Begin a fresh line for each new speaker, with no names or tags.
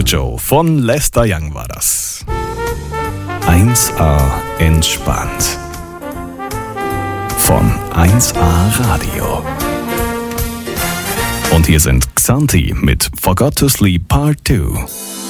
Joe von Lester Young war das. 1A entspannt. Von 1A Radio. Und hier sind Xanthi mit Forgot to Sleep Part 2.